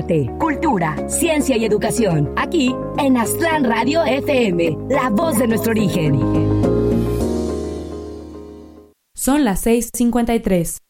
arte, cultura, ciencia y educación. Aquí en Aztlán Radio FM, la voz de nuestro origen. Son las 6:53.